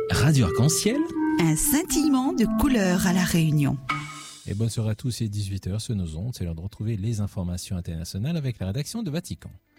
Radio Arc-en-Ciel. Un scintillement de couleurs à La Réunion. Et bonne soirée à tous, il est 18h sur nos ondes. C'est l'heure de retrouver les informations internationales avec la rédaction de Vatican.